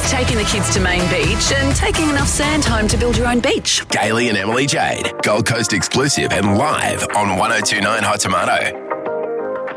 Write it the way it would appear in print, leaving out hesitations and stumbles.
It's taking the kids to Main Beach and taking enough sand home to build your own beach. Gailey and Emily Jade, Gold Coast exclusive and live on 102.9 Hot Tomato.